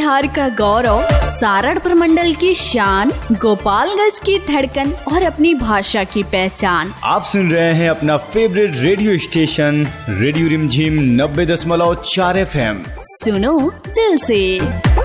बिहार का गौरव, सारण प्रमंडल की शान, गोपालगंज की धड़कन और अपनी भाषा की पहचान। आप सुन रहे हैं अपना फेवरेट रेडियो स्टेशन रेडियो रिमझिम 90.4 FM। सुनो दिल से।